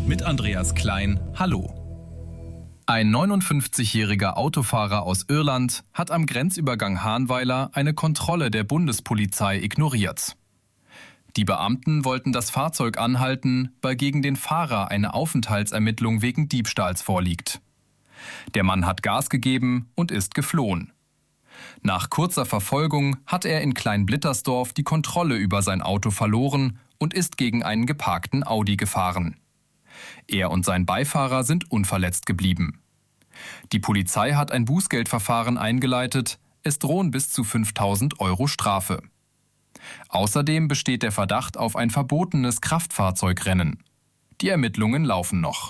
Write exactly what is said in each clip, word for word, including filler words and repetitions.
mit Andreas Klein. Hallo. Ein neunundfünfzigjähriger Autofahrer aus Irland hat am Grenzübergang Hahnweiler eine Kontrolle der Bundespolizei ignoriert. Die Beamten wollten das Fahrzeug anhalten, weil gegen den Fahrer eine Aufenthaltsermittlung wegen Diebstahls vorliegt. Der Mann hat Gas gegeben und ist geflohen. Nach kurzer Verfolgung hat er in Kleinblittersdorf die Kontrolle über sein Auto verloren und ist gegen einen geparkten Audi gefahren. Er und sein Beifahrer sind unverletzt geblieben. Die Polizei hat ein Bußgeldverfahren eingeleitet. Es drohen bis zu fünftausend Euro Strafe. Außerdem besteht der Verdacht auf ein verbotenes Kraftfahrzeugrennen. Die Ermittlungen laufen noch.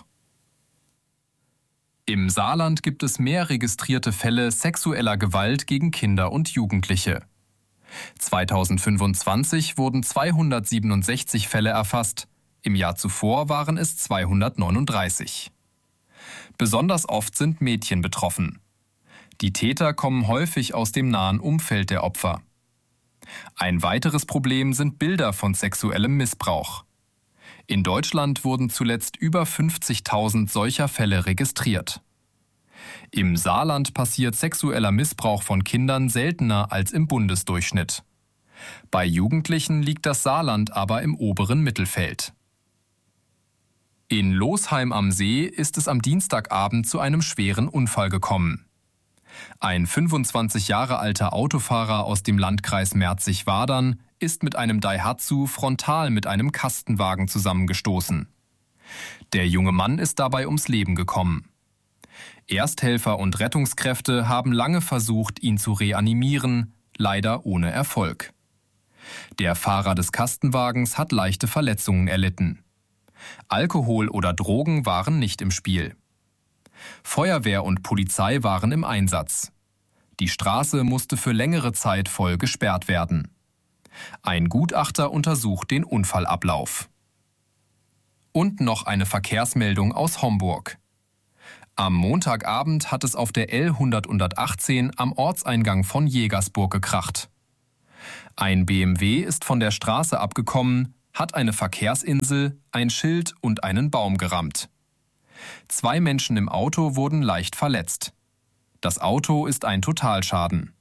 Im Saarland gibt es mehr registrierte Fälle sexueller Gewalt gegen Kinder und Jugendliche. zweitausendfünfundzwanzig wurden zweihundertsiebenundsechzig Fälle erfasst. Im Jahr zuvor waren es zweihundertneununddreißig. Besonders oft sind Mädchen betroffen. Die Täter kommen häufig aus dem nahen Umfeld der Opfer. Ein weiteres Problem sind Bilder von sexuellem Missbrauch. In Deutschland wurden zuletzt über fünfzigtausend solcher Fälle registriert. Im Saarland passiert sexueller Missbrauch von Kindern seltener als im Bundesdurchschnitt. Bei Jugendlichen liegt das Saarland aber im oberen Mittelfeld. In Losheim am See ist es am Dienstagabend zu einem schweren Unfall gekommen. Ein fünfundzwanzig Jahre alter Autofahrer aus dem Landkreis Merzig-Wadern ist mit einem Daihatsu frontal mit einem Kastenwagen zusammengestoßen. Der junge Mann ist dabei ums Leben gekommen. Ersthelfer und Rettungskräfte haben lange versucht, ihn zu reanimieren, leider ohne Erfolg. Der Fahrer des Kastenwagens hat leichte Verletzungen erlitten. Alkohol oder Drogen waren nicht im Spiel. Feuerwehr und Polizei waren im Einsatz. Die Straße musste für längere Zeit voll gesperrt werden. Ein Gutachter untersucht den Unfallablauf. Und noch eine Verkehrsmeldung aus Homburg. Am Montagabend hat es auf der L hundertachtzehn am Ortseingang von Jägersburg gekracht. Ein B M W ist von der Straße abgekommen, hat eine Verkehrsinsel, ein Schild und einen Baum gerammt. Zwei Menschen im Auto wurden leicht verletzt. Das Auto ist ein Totalschaden.